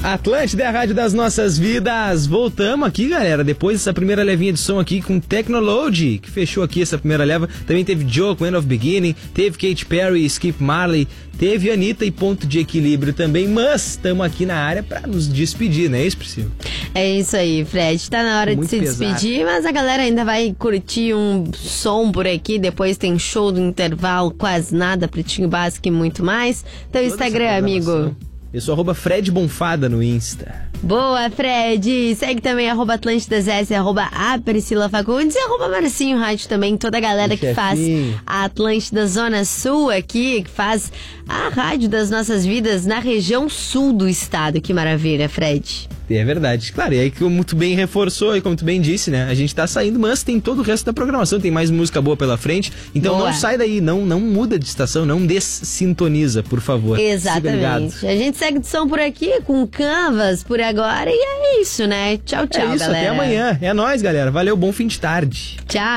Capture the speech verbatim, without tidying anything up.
Atlântida é a rádio das nossas vidas. Voltamos aqui, galera, depois dessa primeira levinha de som aqui com Technology, que fechou aqui essa primeira leva. Também teve Joe com End of Beginning, teve Katy Perry, Skip Marley, teve Anitta e Ponto de Equilíbrio também. Mas estamos aqui na área pra nos despedir, não é isso, Priscila? É isso aí, Fred. Tá na hora Muito de se pesado. despedir, mas a galera ainda vai curtir um som por aqui. Depois tem show do intervalo, quase nada, Pretinho Básico e muito mais. Teu Toda Instagram, essa amigo. programação. Eu sou arroba Fred Bonfada no Insta. Boa, Fred! Segue também arroba Atlântidas S, arroba a Priscila Fagundes e arroba Marcinho Rádio também. Toda a galera E que faz chefinho. a Atlântida Zona Sul aqui, que faz a rádio das nossas vidas na região sul do estado. Que maravilha, Fred. É verdade. Claro, e aí como tu bem reforçou e como tu bem disse, né? A gente tá saindo, mas tem todo o resto da programação, tem mais música boa pela frente. Então Boa. não sai daí, não, não muda de estação, não dessintoniza, por favor. Fica ligado. Exatamente. A gente segue de som por aqui com Canvas por agora e é isso, né? Tchau, tchau, É isso, galera. até amanhã. É nóis, galera. Valeu, bom fim de tarde. Tchau.